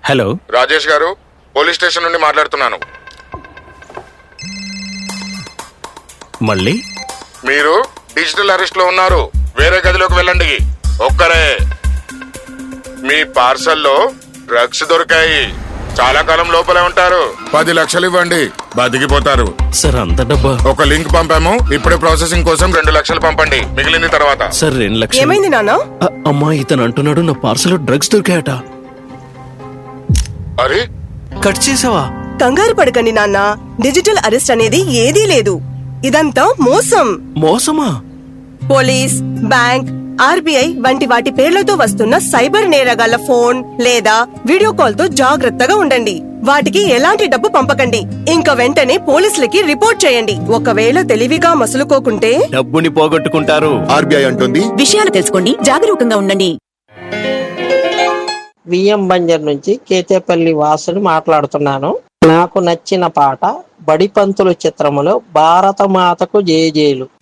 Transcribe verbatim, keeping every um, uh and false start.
Hello Rajesh గారు, police station నుండి మాట్లాడుతున్నాను. మళ్ళీ మీరు డిజిటల్ అరెస్ట్ లో ఉన్నారు. వేరే గదిలోకి వెళ్ళండి. ఒక్కరే. మీ పార్సల్లో డ్రగ్స్ దొరికాయి. చాలా కాలం లోపలే ఉంటారు. పది లక్షలు ఇవ్వండి, బతికిపోతారు. సార్ అంత డబ్బా? ఒక లింక్ పంపాము, ఇప్పుడే ప్రాసెసింగ్ కోసం రెండు లక్షలు పంపండి, మిగిలింది తర్వాత. సార్ రెండు లక్షలు. ఏమైంది నాన్న? అమ్మా, ఇతను అంటున్నాడు నా పార్సల్ డ్రగ్స్ దొరికాయట. అరే, కట్ చేసావా? కంగారు పడకండి నాన్న, డిజిటల్ అరెస్ట్ అనేది ఏదీ లేదు. ఇదంతా మోసం. మోసమా? పోలీస్, బ్యాంక్, ఆర్బీఐ వంటి వాటి పేర్లతో వస్తున్న సైబర్ నేరగాళ్ల ఫోన్ లేదా వీడియో కాల్ తో జాగ్రత్తగా ఉండండి. వాటికి ఎలాంటి డబ్బు పంపకండి. ఇంకా వెంటనే పోలీసులకి రిపోర్ట్ చేయండి. ఒకవేళ తెలివిగా మసులుకోకుంటే డబ్బుని పోగొట్టుకుంటారు. ఆర్బీఐ అంటుంది. విషయాలు తెలుసుకోండి, జాగరూకంగా ఉండండి. విఎం బంజర్ నుంచి కేతేపల్లి వాసుని మాట్లాడుతున్నాను. నాకు నచ్చిన పాట బడిపంతులు చిత్రములో భారత మాతకు జేజేలు.